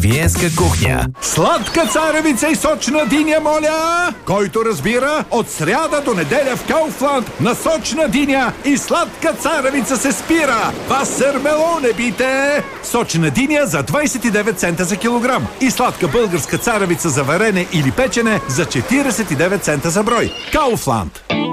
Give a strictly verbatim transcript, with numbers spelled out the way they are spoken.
Виенска кухня. Сладка царевица и сочна диня, моля! Който разбира, от сряда до неделя в Кауфланд на сочна диня и сладка царевица се спира. Васермелоне бите! Сочна диня за двайсет и девет цента за килограм и сладка българска царевица за варене или печене за четирийсет и девет цента за брой. Кауфланд.